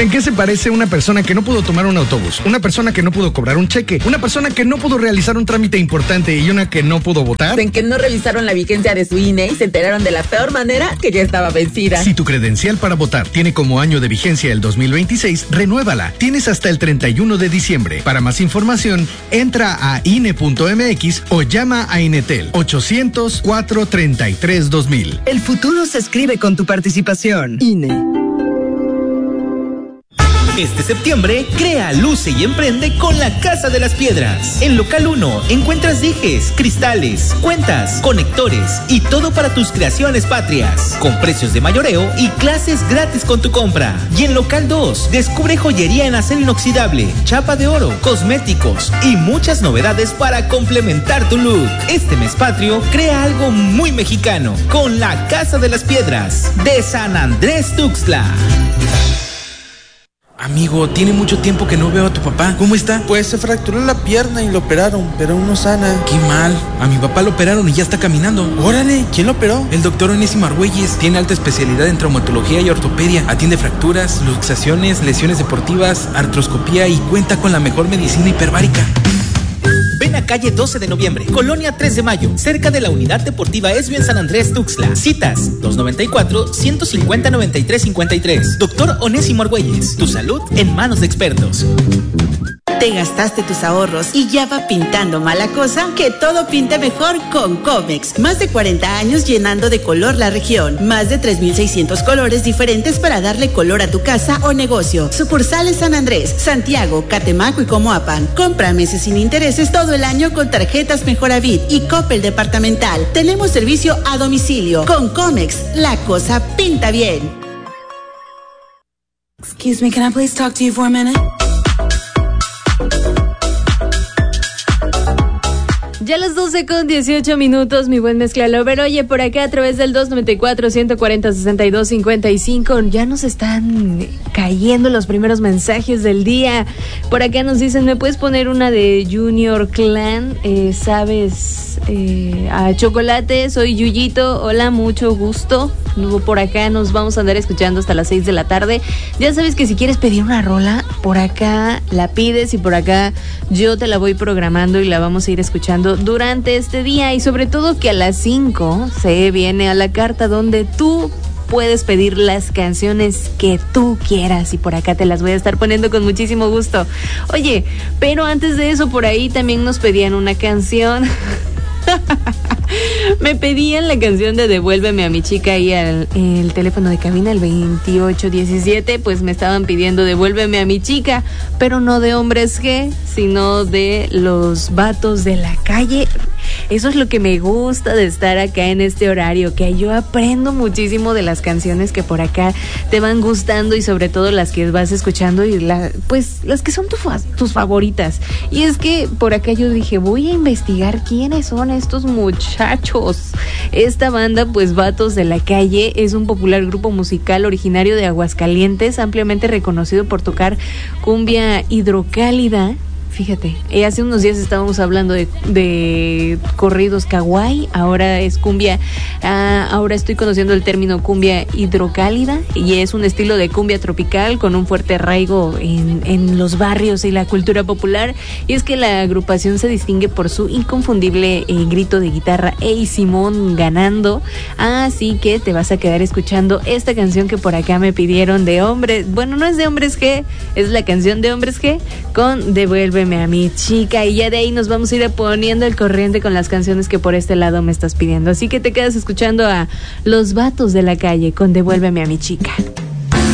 ¿En qué se parece una persona que no pudo tomar un autobús, una persona que no pudo cobrar un cheque, una persona que no pudo realizar un trámite importante y una que no pudo votar? En que no revisaron la vigencia de su INE y se enteraron de la peor manera que ya estaba vencida. Si tu credencial para votar tiene como año de vigencia el 2026, renuévala. Tienes hasta el 31 de diciembre. Para más información, entra a INE.mx o llama a INETEL 800-433-2000. El futuro se escribe con tu participación. INE. Este septiembre, crea, luce y emprende con la Casa de las Piedras. En Local 1 encuentras dijes, cristales, cuentas, conectores y todo para tus creaciones patrias. Con precios de mayoreo y clases gratis con tu compra. Y en Local 2, descubre joyería en acero inoxidable, chapa de oro, cosméticos y muchas novedades para complementar tu look. Este mes patrio, crea algo muy mexicano con la Casa de las Piedras de San Andrés Tuxtla. Amigo, tiene mucho tiempo que no veo a tu papá. ¿Cómo está? Pues se fracturó la pierna y lo operaron, pero aún no sana. Qué mal. A mi papá lo operaron y ya está caminando. Órale, ¿quién lo operó? El doctor Onésimo Argüelles. Tiene alta especialidad en traumatología y ortopedia. Atiende fracturas, luxaciones, lesiones deportivas, artroscopía y cuenta con la mejor medicina hiperbárica. Ven a calle 12 de noviembre, Colonia 3 de Mayo, cerca de la Unidad Deportiva Esbio en San Andrés Tuxtla. Citas 294-150-9353. Doctor Onésimo Argüelles, tu salud en manos de expertos. Te gastaste tus ahorros y ya va pintando mala cosa. Que todo pinte mejor con Comex. Más de 40 años llenando de color la región. Más de 3,600 colores diferentes para darle color a tu casa o negocio. Sucursales San Andrés, Santiago, Catemaco y Comoapan. Compra meses sin intereses todo el año con tarjetas Mejoravit y Coppel Departamental. Tenemos servicio a domicilio. Con Comex, la cosa pinta bien. Excuse me, can I please talk to you for a minute? Ya las 12:18, mi buen mezclalover. Oye, por acá a través del 294-140-6255 ya nos están cayendo los primeros mensajes del día. Por acá nos dicen, ¿me puedes poner una de Junior Clan? ¿Sabes? A Chocolate, soy Yuyito. Hola, mucho gusto. Por acá nos vamos a andar escuchando hasta las 6 de la tarde. Ya sabes que si quieres pedir una rola, por acá la pides y por acá yo te la voy programando y la vamos a ir escuchando durante este día. Y sobre todo que a las 5 se viene a la carta donde tú puedes pedir las canciones que tú quieras y por acá te las voy a estar poniendo con muchísimo gusto. Oye, pero antes de eso, por ahí también nos pedían una canción. Me pedían la canción de Devuélveme a mi chica y el teléfono de cabina, el 2817, pues me estaban pidiendo Devuélveme a mi chica, pero no de Hombres G, sino de Los Vatos de la Calle. Eso es lo que me gusta de estar acá en este horario, que yo aprendo muchísimo de las canciones que por acá te van gustando y sobre todo las que vas escuchando y pues las que son tus favoritas. Y es que por acá yo dije, voy a investigar quiénes son estos muchachos. Esta banda, pues Vatos de la Calle, es un popular grupo musical originario de Aguascalientes, ampliamente reconocido por tocar cumbia hidrocálida. Fíjate, hace unos días estábamos hablando de corridos kawaii, ahora es cumbia, ahora estoy conociendo el término cumbia hidrocálida y es un estilo de cumbia tropical con un fuerte arraigo en los barrios y la cultura popular. Y es que la agrupación se distingue por su inconfundible grito de guitarra, Ey Simón ganando, así que te vas a quedar escuchando esta canción que por acá me pidieron de Hombres, bueno, no es de Hombres G, es la canción de Hombres G con Devuélveme a mi chica, y ya de ahí nos vamos a ir poniendo el corriente con las canciones que por este lado me estás pidiendo, así que te quedas escuchando a Los Vatos de la Calle con Devuélveme a mi chica.